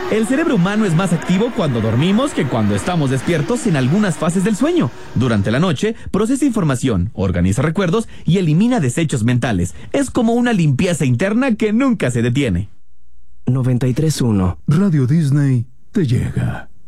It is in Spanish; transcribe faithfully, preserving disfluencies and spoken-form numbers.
El cerebro humano es más activo cuando dormimos que cuando estamos despiertos en algunas fases del sueño. Durante la noche, procesa información, organiza recuerdos y elimina desechos mentales. Es como una limpieza interna que nunca se detiene. noventa y tres punto uno Radio Disney te llega.